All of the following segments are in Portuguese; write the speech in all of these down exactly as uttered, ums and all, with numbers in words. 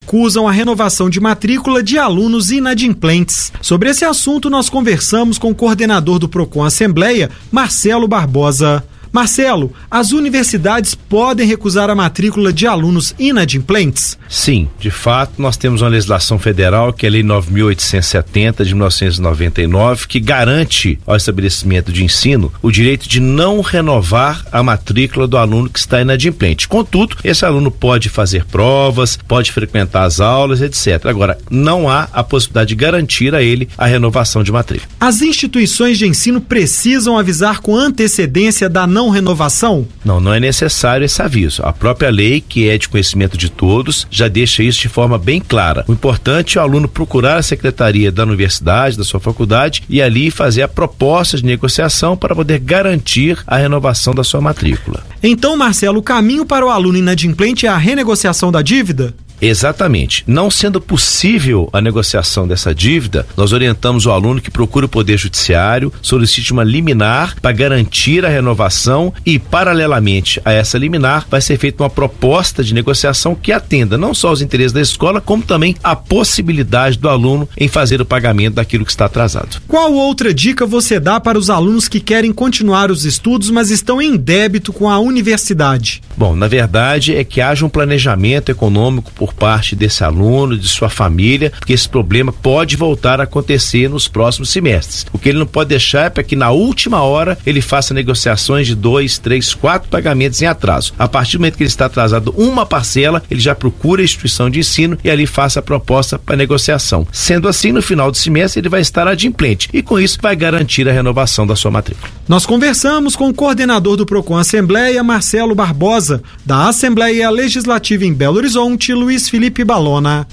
recusam a renovação de matrícula de alunos inadimplentes. Sobre esse assunto, nós conversamos com o coordenador do Procon Assembleia, Marcelo Barbosa. Marcelo, as universidades podem recusar a matrícula de alunos inadimplentes? Sim, de fato, nós temos uma legislação federal, que é a Lei nove mil oitocentos e setenta de mil novecentos e noventa e nove, que garante ao estabelecimento de ensino o direito de não renovar a matrícula do aluno que está inadimplente. Contudo, esse aluno pode fazer provas, pode frequentar as aulas, etcétera. Agora, não há a possibilidade de garantir a ele a renovação de matrícula. As instituições de ensino precisam avisar com antecedência da não renovação? Não, não é necessário esse aviso. A própria lei, que é de conhecimento de todos, já deixa isso de forma bem clara. O importante é o aluno procurar a secretaria da universidade, da sua faculdade, e ali fazer a proposta de negociação para poder garantir a renovação da sua matrícula. Então, Marcelo, o caminho para o aluno inadimplente é a renegociação da dívida? Exatamente. Não sendo possível a negociação dessa dívida, nós orientamos o aluno que procure o Poder Judiciário, solicite uma liminar para garantir a renovação e, paralelamente a essa liminar, vai ser feita uma proposta de negociação que atenda não só os interesses da escola, como também a possibilidade do aluno em fazer o pagamento daquilo que está atrasado. Qual outra dica você dá para os alunos que querem continuar os estudos, mas estão em débito com a universidade? Bom, na verdade é que haja um planejamento econômico por por parte desse aluno, de sua família, porque esse problema pode voltar a acontecer nos próximos semestres. O que ele não pode deixar é para que na última hora ele faça negociações de dois, três, quatro pagamentos em atraso. A partir do momento que ele está atrasado uma parcela, ele já procura a instituição de ensino e ali faça a proposta para negociação. Sendo assim, no final do semestre ele vai estar adimplente e com isso vai garantir a renovação da sua matrícula. Nós conversamos com o coordenador do Procon Assembleia, Marcelo Barbosa, da Assembleia Legislativa em Belo Horizonte, Luiz Felipe Balona.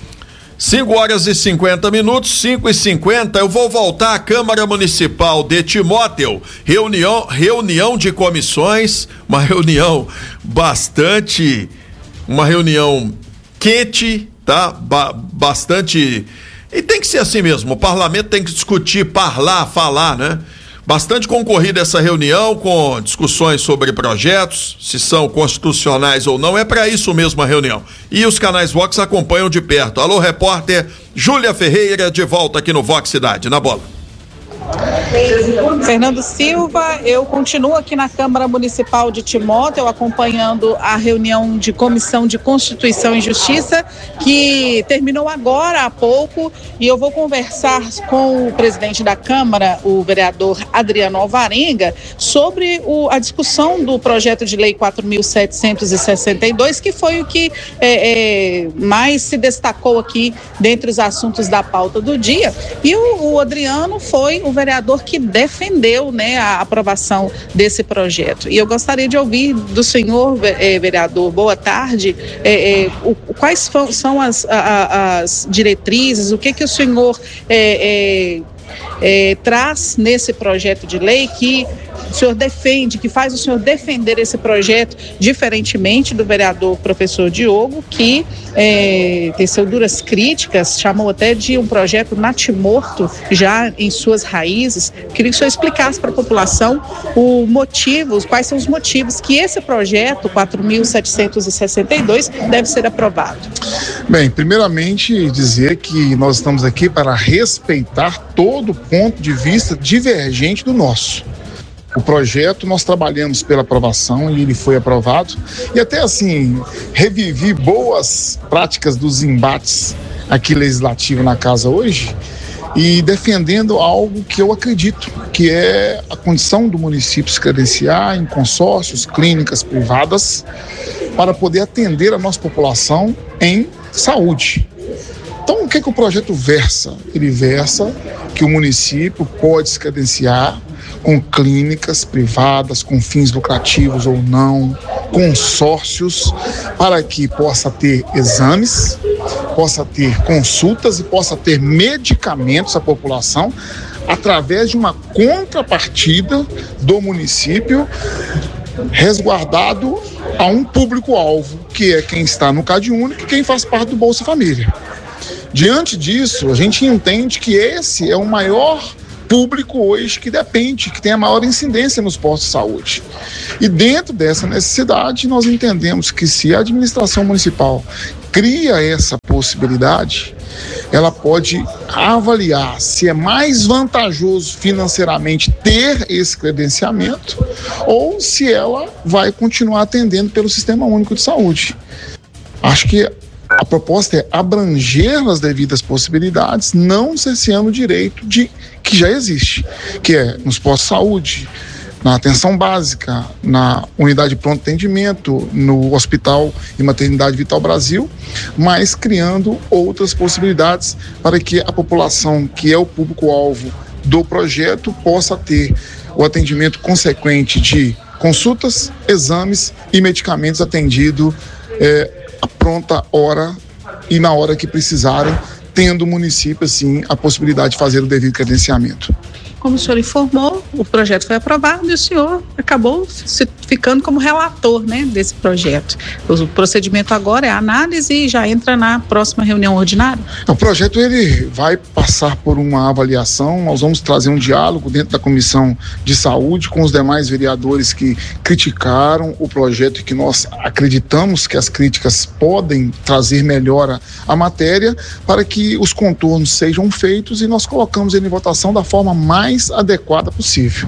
cinco horas e cinquenta minutos, cinco e cinquenta, eu vou voltar à Câmara Municipal de Timóteo, reunião, reunião de comissões, uma reunião bastante, uma reunião quente, tá? Ba- bastante, e tem que ser assim mesmo, o parlamento tem que discutir, parlar, falar, né? Bastante concorrida essa reunião, com discussões sobre projetos, se são constitucionais ou não, é para isso mesmo a reunião. E os canais Vox acompanham de perto. Alô, repórter Júlia Ferreira, de volta aqui no Vox Cidade, na bola. Fernando Silva, eu continuo aqui na Câmara Municipal de Timóteo acompanhando a reunião de Comissão de Constituição e Justiça, que terminou agora há pouco, e eu vou conversar com o presidente da Câmara, o vereador Adriano Alvarenga, sobre o, a discussão do projeto de lei quatro mil setecentos e sessenta e dois, que foi o que é, é, mais se destacou aqui dentre os assuntos da pauta do dia, e o, o Adriano foi o vereador que defendeu, né, a aprovação desse projeto. E eu gostaria de ouvir do senhor, eh, vereador, boa tarde, eh, eh, o, quais são as, a, as diretrizes, o que que o senhor eh, eh, eh, traz nesse projeto de lei que o senhor defende, que faz o senhor defender esse projeto, diferentemente do vereador professor Diogo, que é, teceu duras críticas, chamou até de um projeto natimorto já em suas raízes. Queria que o senhor explicasse para a população o motivo, quais são os motivos que esse projeto quatro mil setecentos e sessenta e dois deve ser aprovado. Bem, primeiramente dizer que nós estamos aqui para respeitar todo ponto de vista divergente do nosso. O projeto, nós trabalhamos pela aprovação e ele foi aprovado. E até assim, revivi boas práticas dos embates aqui legislativo na casa hoje e defendendo algo que eu acredito, que é a condição do município se credenciar em consórcios, clínicas privadas, para poder atender a nossa população em saúde. Então, o que, que o projeto versa? Ele versa que o município pode se credenciar com clínicas privadas, com fins lucrativos ou não, consórcios, para que possa ter exames, possa ter consultas e possa ter medicamentos à população através de uma contrapartida do município resguardado a um público-alvo, que é quem está no CadÚnico e quem faz parte do Bolsa Família. Diante disso, a gente entende que esse é o maior público hoje que depende, que tem a maior incidência nos postos de saúde. E dentro dessa necessidade, nós entendemos que se a administração municipal cria essa possibilidade, ela pode avaliar se é mais vantajoso financeiramente ter esse credenciamento ou se ela vai continuar atendendo pelo Sistema Único de Saúde. Acho que a proposta é abranger as devidas possibilidades, não cerceando o direito de, que já existe, que é nos postos de saúde, na atenção básica, na unidade de pronto atendimento, no Hospital e Maternidade Vital Brasil, mas criando outras possibilidades para que a população, que é o público-alvo do projeto, possa ter o atendimento consequente de consultas, exames e medicamentos atendido é, a pronta hora e na hora que precisarem, tendo o município, assim, a possibilidade de fazer o devido credenciamento. Como o senhor informou, o projeto foi aprovado e o senhor acabou se ficando como relator, né, desse projeto. O procedimento agora é a análise e já entra na próxima reunião ordinária? O projeto ele vai passar por uma avaliação, nós vamos trazer um diálogo dentro da Comissão de Saúde com os demais vereadores que criticaram o projeto e que nós acreditamos que as críticas podem trazer melhora à matéria para que os contornos sejam feitos e nós colocamos ele em votação da forma mais adequada possível.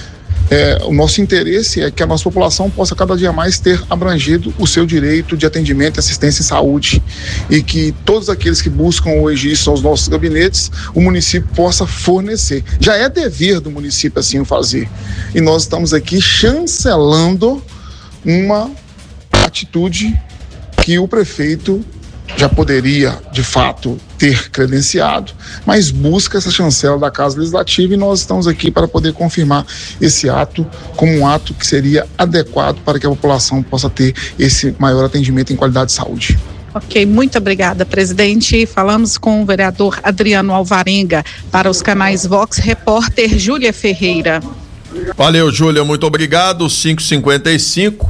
É, o nosso interesse é que a nossa população possa cada dia mais ter abrangido o seu direito de atendimento e assistência em saúde e que todos aqueles que buscam hoje isso aos nossos gabinetes, o município possa fornecer. Já é dever do município assim o fazer. E nós estamos aqui chancelando uma atitude que o prefeito já poderia, de fato, ter credenciado, mas busca essa chancela da Casa Legislativa e nós estamos aqui para poder confirmar esse ato como um ato que seria adequado para que a população possa ter esse maior atendimento em qualidade de saúde. Ok, muito obrigada, presidente. Falamos com o vereador Adriano Alvarenga para os canais Vox, repórter Júlia Ferreira. Valeu, Júlia, muito obrigado. cinco e cinquenta e cinco.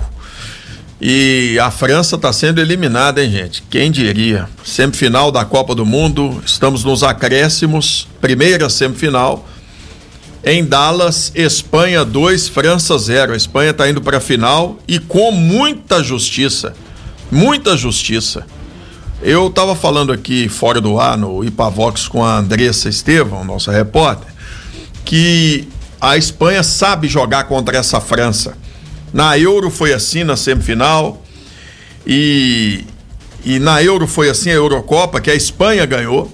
E a França está sendo eliminada, hein, gente? Quem diria? Semifinal da Copa do Mundo, estamos nos acréscimos, primeira semifinal. Em Dallas, Espanha dois, França zero. A Espanha está indo para a final e com muita justiça, muita justiça. Eu estava falando aqui fora do ar, no Ipavox, com a Andressa Estevão, nossa repórter, que a Espanha sabe jogar contra essa França. Na Euro foi assim, na semifinal, e, e na Euro foi assim, a Eurocopa, que a Espanha ganhou,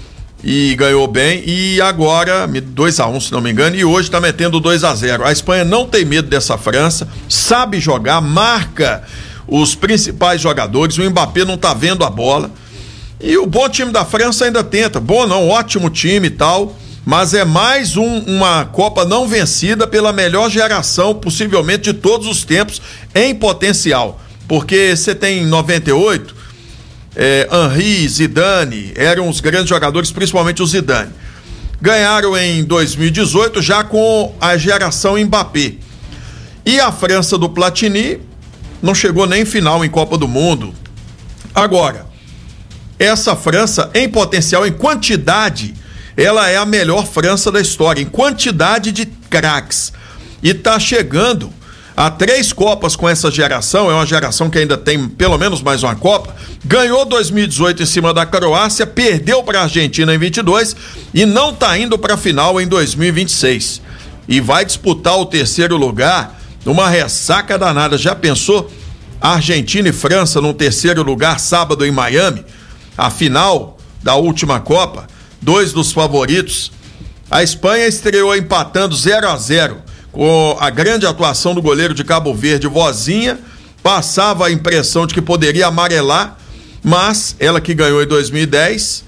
e ganhou bem, e agora, dois a um, se não me engano, e hoje está metendo dois a zero. A Espanha não tem medo dessa França, sabe jogar, marca os principais jogadores, o Mbappé não tá vendo a bola, e o bom time da França ainda tenta, bom não, ótimo time e tal, mas é mais um, uma Copa não vencida pela melhor geração, possivelmente de todos os tempos, em potencial. Porque você tem em noventa e oito, é, Henry, Zidane, eram os grandes jogadores, principalmente o Zidane. Ganharam em dois mil e dezoito já com a geração Mbappé. E a França do Platini não chegou nem em final em Copa do Mundo. Agora, essa França, em potencial, em quantidade, ela é a melhor França da história, em quantidade de craques. E tá chegando a três Copas com essa geração, é uma geração que ainda tem pelo menos mais uma Copa. Ganhou dois mil e dezoito em cima da Croácia, perdeu para a Argentina em vinte e dois e não tá indo para a final em dois mil e vinte e seis. E vai disputar o terceiro lugar numa ressaca danada. Já pensou? Argentina e França num terceiro lugar sábado em Miami, a final da última Copa. Dois dos favoritos. A Espanha estreou empatando zero a zero com a grande atuação do goleiro de Cabo Verde, Vozinha. Passava a impressão de que poderia amarelar, mas ela que ganhou em dois mil e dez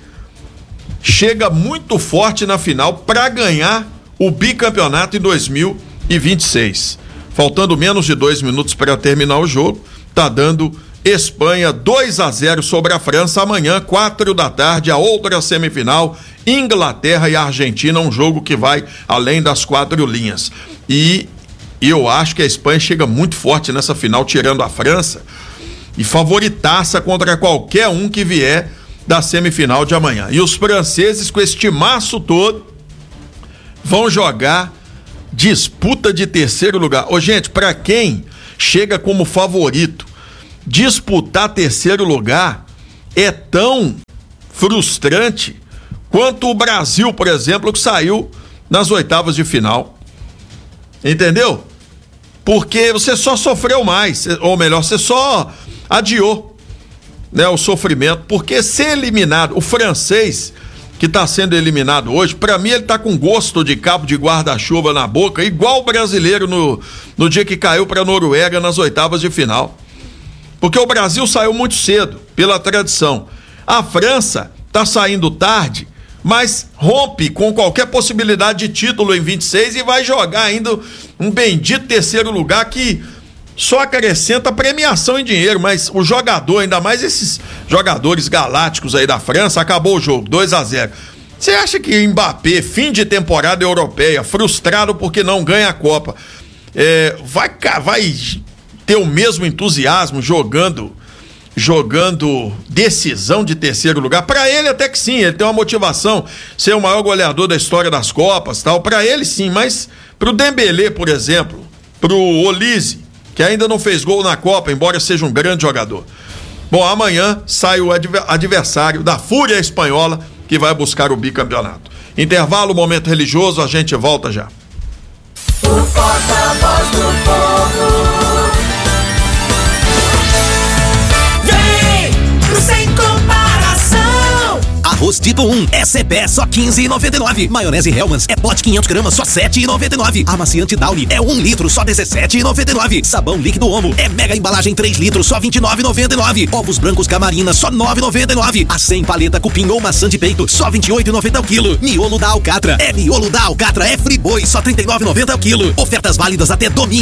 chega muito forte na final para ganhar o bicampeonato em dois mil e vinte e seis. Faltando menos de dois minutos para terminar o jogo, tá dando Espanha dois a zero sobre a França. Amanhã, quatro da tarde, a outra semifinal, Inglaterra e Argentina, um jogo que vai além das quatro linhas. E eu acho que a Espanha chega muito forte nessa final, tirando a França, e favoritaça contra qualquer um que vier da semifinal de amanhã. E os franceses, com este maço todo, vão jogar disputa de terceiro lugar. Ô, gente, para quem chega como favorito disputar terceiro lugar, é tão frustrante quanto o Brasil, por exemplo, que saiu nas oitavas de final. Entendeu? Porque você só sofreu mais, ou melhor, você só adiou, né, o sofrimento, porque ser eliminado, o francês que está sendo eliminado hoje, para mim ele está com gosto de cabo de guarda-chuva na boca, igual o brasileiro no, no dia que caiu para a Noruega nas oitavas de final. Porque o Brasil saiu muito cedo, pela tradição. A França está saindo tarde, mas rompe com qualquer possibilidade de título em vinte e seis e vai jogar ainda um bendito terceiro lugar que só acrescenta premiação em dinheiro, mas o jogador, ainda mais esses jogadores galácticos aí da França, acabou o jogo, dois a zero. Você acha que Mbappé, fim de temporada europeia, frustrado porque não ganha a Copa, é, vai, vai ter o mesmo entusiasmo jogando jogando decisão de terceiro lugar? Para ele até que sim, ele tem uma motivação, ser o maior goleador da história das Copas, tal, para ele sim, mas pro Dembélé, por exemplo, pro Olise, que ainda não fez gol na Copa, embora seja um grande jogador. Bom, amanhã sai o adversário da Fúria Espanhola, que vai buscar o bicampeonato. Intervalo, momento religioso, a gente volta já. O porta-voz do povo. Sem comparação. Arroz tipo um, é C P E só quinze reais e noventa e nove centavos. Maionese Hellmann's é pote quinhentos gramas só sete reais e noventa e nove centavos. Amaciante Downy é um litro só dezessete reais e noventa e nove centavos. Sabão líquido Omo é mega embalagem três litros só vinte e nove reais e noventa e nove centavos. Ovos brancos Camarina só nove reais e noventa e nove centavos. A cem paleta cupim ou maçã de peito só vinte e oito reais e noventa centavos o quilo. Miolo da Alcatra é miolo da Alcatra é Friboi só trinta e nove reais e noventa centavos o quilo. Ofertas válidas até domingo.